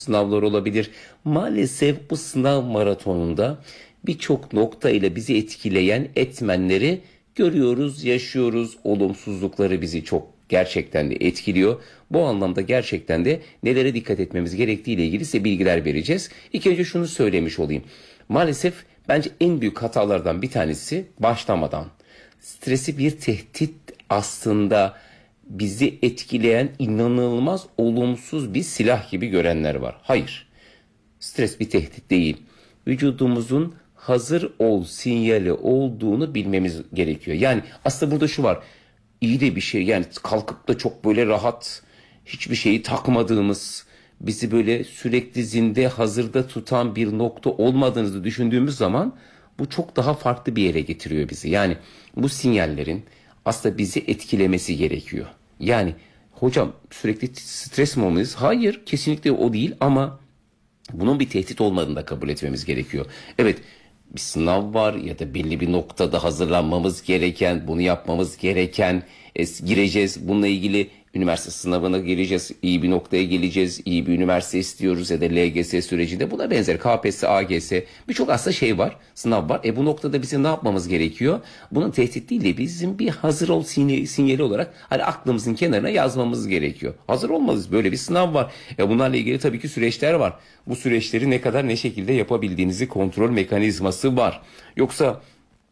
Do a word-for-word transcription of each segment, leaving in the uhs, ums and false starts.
sınavlar olabilir. Maalesef bu sınav maratonunda birçok nokta ile bizi etkileyen etmenleri görüyoruz, yaşıyoruz. Olumsuzlukları bizi çok gerçekten de etkiliyor. Bu anlamda gerçekten de nelere dikkat etmemiz gerektiği ile ilgili size bilgiler vereceğiz. İlk önce şunu söylemiş olayım. Maalesef bence en büyük hatalardan bir tanesi başlamadan. Stresi bir tehdit aslında bizi etkileyen inanılmaz olumsuz bir silah gibi görenler var. Hayır. Stres bir tehdit değil. Vücudumuzun hazır ol sinyali olduğunu bilmemiz gerekiyor. Yani aslında burada şu var. İyi de bir şey, yani kalkıp da çok böyle rahat, hiçbir şeyi takmadığımız, bizi böyle sürekli zinde hazırda tutan bir nokta olmadığınızı düşündüğümüz zaman bu çok daha farklı bir yere getiriyor bizi. Yani bu sinyallerin aslında bizi etkilemesi gerekiyor. Yani hocam sürekli stres mi olmalıyız? Hayır, kesinlikle o değil, ama bunun bir tehdit olmadığını da kabul etmemiz gerekiyor. Evet, bir sınav var ya da belli bir noktada hazırlanmamız gereken, bunu yapmamız gereken, e, gireceğiz. Bununla ilgili üniversite sınavına gireceğiz, iyi bir noktaya geleceğiz, iyi bir üniversite istiyoruz ya da L G S sürecinde buna benzer K P S S, A G S birçok aslında şey var, sınav var. E bu noktada bizim ne yapmamız gerekiyor? Bunun tehdit değil de bizim bir hazır ol sinyali, sinyali olarak hani aklımızın kenarına yazmamız gerekiyor. Hazır olmalıyız, böyle bir sınav var. E bunlarla ilgili tabii ki süreçler var. Bu süreçleri ne kadar ne şekilde yapabildiğinizi kontrol mekanizması var. Yoksa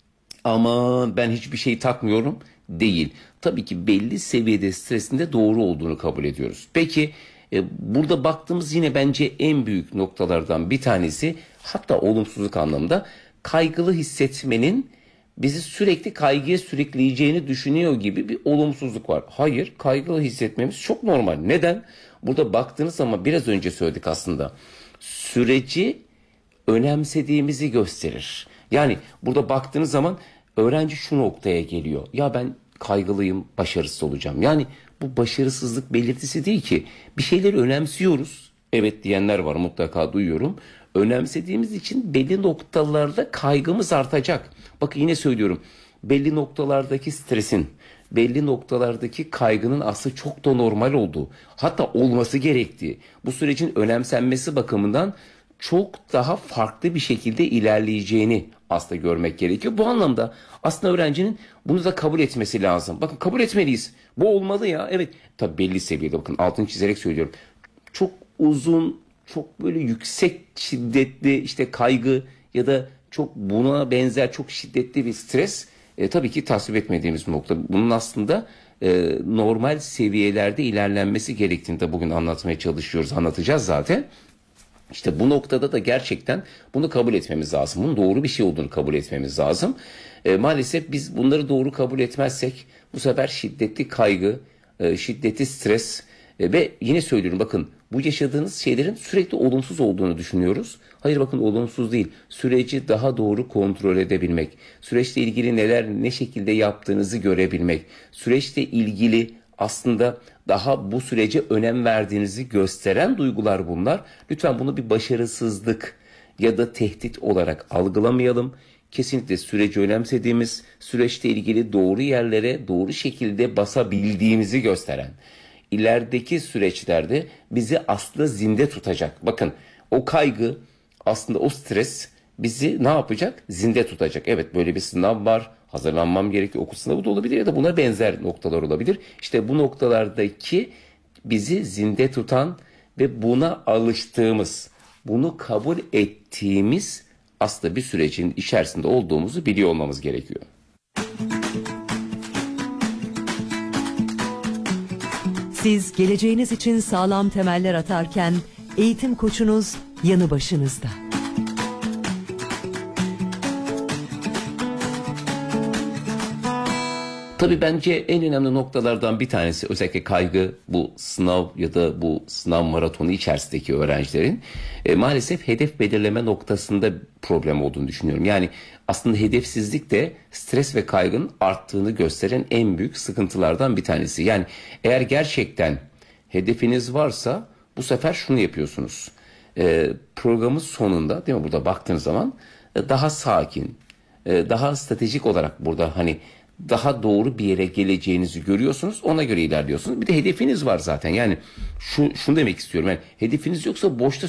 aman ben hiçbir şey takmıyorum değil. Tabii ki belli seviyede stresin de doğru olduğunu kabul ediyoruz. Peki e, burada baktığımız yine bence en büyük noktalardan bir tanesi, hatta olumsuzluk anlamında, kaygılı hissetmenin bizi sürekli kaygıya sürükleyeceğini düşünüyor gibi bir olumsuzluk var. Hayır, kaygılı hissetmemiz çok normal. Neden? Burada baktığınız zaman biraz önce söyledik aslında. Süreci önemsediğimizi gösterir. Yani burada baktığınız zaman öğrenci şu noktaya geliyor. Ya ben kaygılıyım, başarısız olacağım. Yani bu başarısızlık belirtisi değil ki. Bir şeyleri önemsiyoruz. Evet diyenler var, mutlaka duyuyorum. Önemsediğimiz için belli noktalarda kaygımız artacak. Bakın yine söylüyorum. Belli noktalardaki stresin, belli noktalardaki kaygının aslında çok da normal olduğu, hatta olması gerektiği, bu sürecin önemsenmesi bakımından çok daha farklı bir şekilde ilerleyeceğini aslında görmek gerekiyor. Bu anlamda aslında öğrencinin bunu da kabul etmesi lazım. Bakın kabul etmeliyiz. Bu olmalı ya. Evet, tabii belli seviyede, bakın altını çizerek söylüyorum. Çok uzun, çok böyle yüksek şiddetli işte kaygı ya da çok buna benzer çok şiddetli bir stres e, tabii ki tasvip etmediğimiz nokta. Bunun aslında e, normal seviyelerde ilerlenmesi gerektiğini de bugün anlatmaya çalışıyoruz. Anlatacağız zaten. İşte bu noktada da gerçekten bunu kabul etmemiz lazım. Bunun doğru bir şey olduğunu kabul etmemiz lazım. E, maalesef biz bunları doğru kabul etmezsek bu sefer şiddetli kaygı, e, şiddetli stres e, ve yine söylüyorum, bakın bu yaşadığınız şeylerin sürekli olumsuz olduğunu düşünüyoruz. Hayır, bakın olumsuz değil. Süreci daha doğru kontrol edebilmek, süreçle ilgili neler ne şekilde yaptığınızı görebilmek, süreçle ilgili aslında daha bu sürece önem verdiğinizi gösteren duygular bunlar. Lütfen bunu bir başarısızlık ya da tehdit olarak algılamayalım. Kesinlikle süreci önemsediğimiz, süreçle ilgili doğru yerlere doğru şekilde basabildiğimizi gösteren, ilerideki süreçlerde bizi aslında zinde tutacak. Bakın o kaygı, aslında o stres bizi ne yapacak? Zinde tutacak. Evet, böyle bir sınav var. Hazırlanmam gerekiyor. Okul sınavı da olabilir ya da buna benzer noktalar olabilir. İşte bu noktalardaki bizi zinde tutan ve buna alıştığımız, bunu kabul ettiğimiz aslında bir sürecin içerisinde olduğumuzu biliyor olmamız gerekiyor. Siz geleceğiniz için sağlam temeller atarken eğitim koçunuz yanı başınızda. Tabii bence en önemli noktalardan bir tanesi, özellikle kaygı, bu sınav ya da bu sınav maratonu içerisindeki öğrencilerin e, maalesef hedef belirleme noktasında problem olduğunu düşünüyorum. Yani aslında hedefsizlik de stres ve kaygının arttığını gösteren en büyük sıkıntılardan bir tanesi. Yani eğer gerçekten hedefiniz varsa bu sefer şunu yapıyorsunuz. E, programın sonunda, değil mi, burada baktığınız zaman e, daha sakin, e, daha stratejik olarak burada hani daha doğru bir yere geleceğinizi görüyorsunuz. Ona göre ilerliyorsunuz. Bir de hedefiniz var zaten. Yani şu şunu demek istiyorum. Yani hedefiniz yoksa boşta